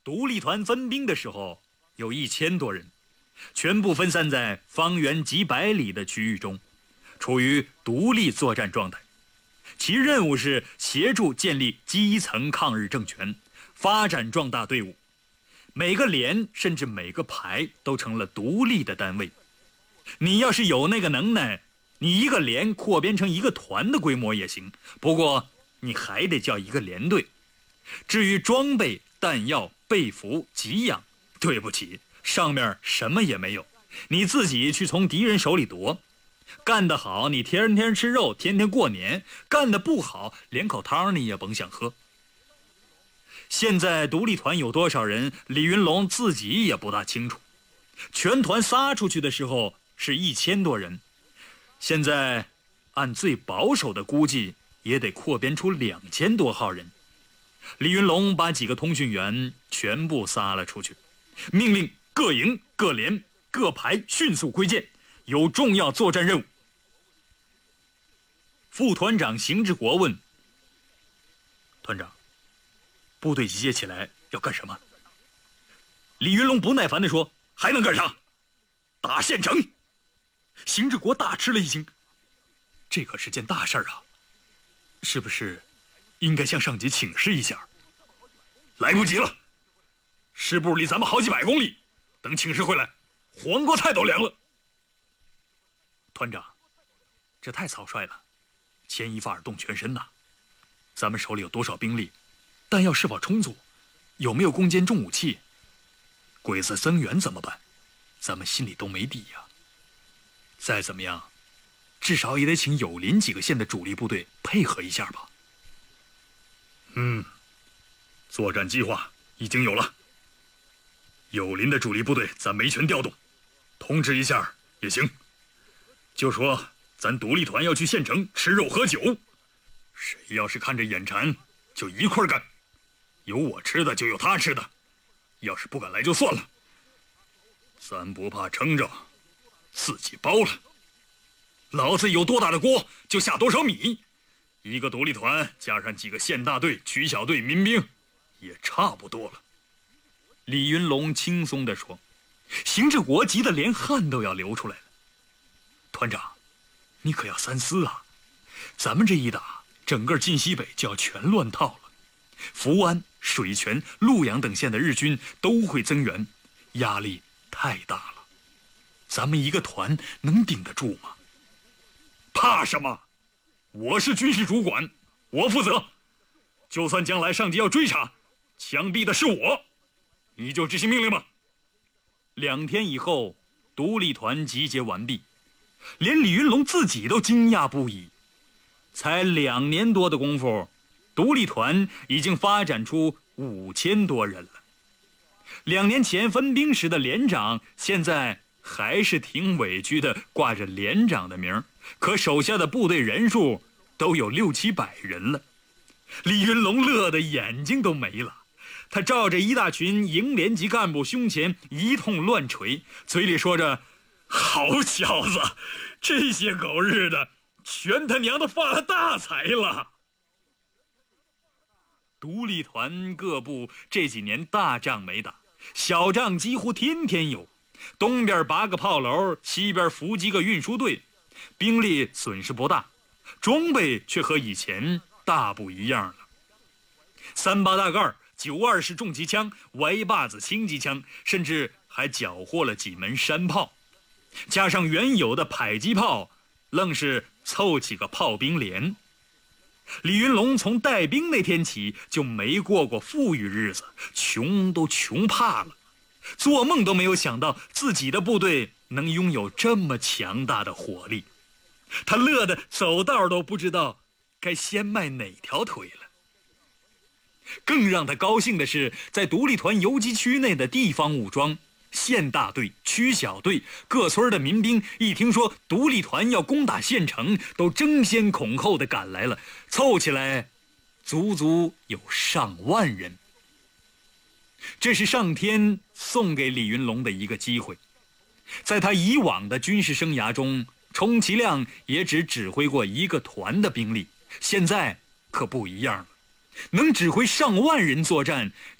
独立团分兵的时候有1000多人，全部分散在方圆几百里的区域中，处于独立作战状态。其任务是协助建立基层抗日政权，发展壮大队伍。每个连甚至每个排都成了独立的单位。你要是有那个能耐，你一个连扩编成一个团的规模也行，不过你还得叫一个连队。至于装备、弹药、被服、给养，对不起，上面什么也没有，你自己去从敌人手里夺。干得好，你天天吃肉，天天过年；干得不好，连口汤你也甭想喝。现在独立团有多少人，李云龙自己也不大清楚。全团撒出去的时候是1000多人，现在按最保守的估计，也得扩编出2000多号人。李云龙把几个通讯员全部撒了出去，命令各营、各连、各排迅速归建，有重要作战任务。副团长邢志国问：团长，部队集结起来要干什么？李云龙不耐烦地说：还能干啥？打县城！邢志国大吃了一惊，这可是件大事啊，是不是应该向上级请示一下？来不及了，师部离咱们好几百公里，等请示回来，黄瓜菜都凉了。团长，这太草率了，牵一发而动全身呐。咱们手里有多少兵力？弹药是否充足？有没有攻坚重武器？鬼子增援怎么办？咱们心里都没底呀。再怎么样，至少也得请友邻几个县的主力部队配合一下吧。作战计划已经有了，友邻的主力部队咱没权调动，通知一下也行。就说咱独立团要去县城吃肉喝酒，谁要是看着眼馋，就一块干，有我吃的就有他吃的，要是不敢来就算了，咱不怕撑着，自己包了。老子有多大的锅就下多少米，一个独立团加上几个县大队、区小队、民兵，也差不多了。李云龙轻松地说。邢志国急得连汗都要流出来了。团长，你可要三思啊！咱们这一打，整个晋西北就要全乱套了。福安、水泉、潞阳等县的日军都会增援，压力太大了。咱们一个团能顶得住吗？怕什么？我是军事主管，我负责。就算将来上级要追查，枪毙的是我，你就执行命令吧。2天以后，独立团集结完毕，连李云龙自己都惊讶不已。才2年多的功夫，独立团已经发展出5000多人了。2年前分兵时的连长，现在还是挺委屈的，挂着连长的名，可手下的部队人数都有600-700人了。李云龙乐得眼睛都没了，他照着一大群营连级干部胸前一通乱捶，嘴里说着：好小子，这些狗日的全他娘的发了大财了。独立团各部这几年大仗没打，小仗几乎天天有，东边8个炮楼，西边伏击个运输队，兵力损失不大，装备却和以前大不一样了。38大盖、920重机枪、歪把子轻机枪，甚至还缴获了几门山炮，加上原有的迫击炮，愣是凑起个炮兵连。李云龙从带兵那天起就没过过富裕日子，穷都穷怕了，做梦都没有想到自己的部队能拥有这么强大的火力。他乐得走道都不知道该先迈哪条腿了。更让他高兴的是，在独立团游击区内的地方武装、县大队、区小队、各村的民兵一听说独立团要攻打县城，都争先恐后地赶来了，凑起来足足有上万人。这是上天送给李云龙的一个机会。在他以往的军事生涯中，充其量也只指挥过一个团的兵力，现在可不一样了，能指挥上万人作战，